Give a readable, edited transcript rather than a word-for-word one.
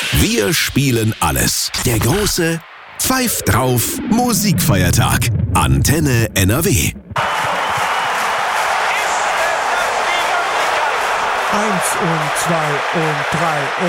Wir spielen alles. Der große Pfeiff drauf Musikfeiertag. Antenne NRW. 1 und 2 und 3 und